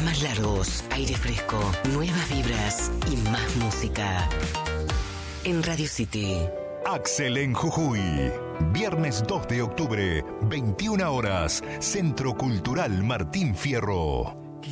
Más largos, aire fresco, nuevas vibras y más música. En Radio City. Axel en Jujuy. Viernes 2 de octubre, 21 horas. Centro Cultural Martín Fierro.